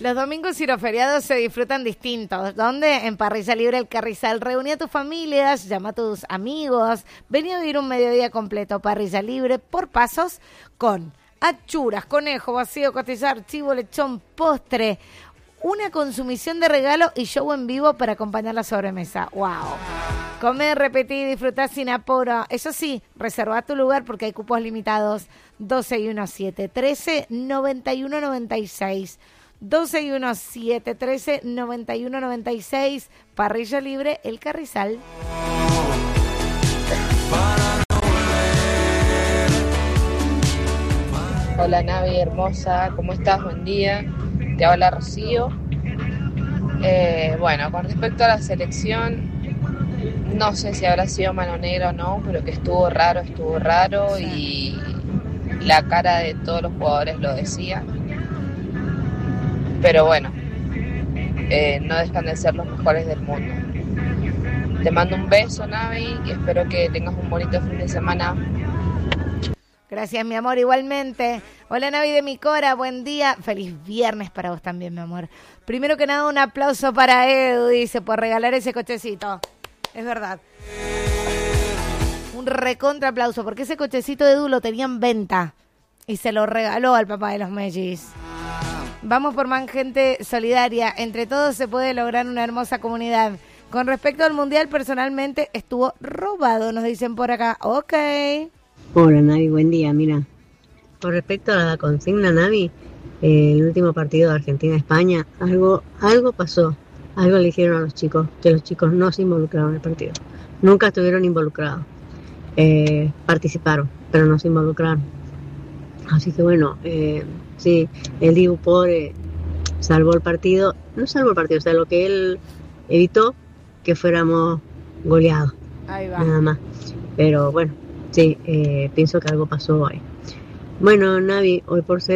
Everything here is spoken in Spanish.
Los domingos y los feriados se disfrutan distintos. ¿Dónde? En Parrilla Libre El Carrizal. Reuní a tus familias, llama a tus amigos. Vení a vivir un mediodía completo. Parrilla Libre por pasos con achuras, conejo, vacío, costillar, chivo, lechón, postre. Una consumición de regalo y show en vivo para acompañar la sobremesa. ¡Wow! Come, repetí y disfrutá sin apuro. Eso sí, reserva tu lugar porque hay cupos limitados. 1217-13-9196. 1217-13-9196. Parrilla Libre El Carrizal. Hola Navi, hermosa, ¿cómo estás? Buen día. Te habla Rocío. Bueno, con respecto a la selección, no sé si habrá sido mano negra o no, pero que estuvo raro y la cara de todos los jugadores lo decía. Pero bueno, no dejan de ser los mejores del mundo. Te mando un beso, Navi, y espero que tengas un bonito fin de semana. Gracias, mi amor, igualmente. Hola, Navi de mi Cora, buen día. Feliz viernes para vos también, mi amor. Primero que nada, un aplauso para Edu, dice, por regalar ese cochecito. Es verdad. Un recontra aplauso, porque ese cochecito de Edu lo tenía en venta y se lo regaló al papá de los Mellis. Vamos por más gente solidaria. Entre todos se puede lograr una hermosa comunidad. Con respecto al Mundial, personalmente estuvo robado, nos dicen por acá. Ok. Hola Navi, buen día. Mira, con respecto a la consigna Navi, el último partido de Argentina-España, algo pasó, algo le dijeron a los chicos, que los chicos no se involucraron en el partido, nunca estuvieron involucrados, participaron, pero no se involucraron. Así que bueno, sí, el Dibu pobre salvó el partido, no salvó el partido, o sea, lo que él evitó que fuéramos goleados, Ahí va. nada más, pero bueno. Sí, pienso que algo pasó hoy. Bueno, Navi, hoy por ser